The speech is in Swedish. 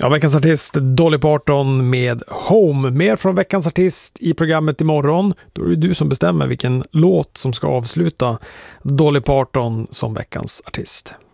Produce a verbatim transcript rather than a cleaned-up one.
Ja, veckans artist Dolly Parton med Home. Mer från veckans artist i programmet imorgon. Då är det du som bestämmer vilken låt som ska avsluta Dolly Parton som veckans artist.